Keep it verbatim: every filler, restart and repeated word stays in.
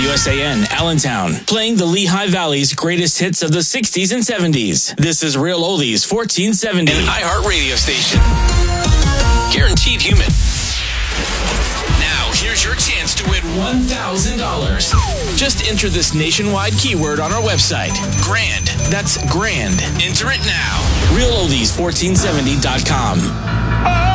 W S A N, Allentown, playing the Lehigh Valley's greatest hits of the sixties and seventies. This is Real Oldies fourteen seventy. An iHeart radio station. Guaranteed human. Now, here's your chance to win one thousand dollars. Just enter this nationwide keyword on our website. Grand. That's grand. Enter it now. Real Oldies fourteen seventy dot com.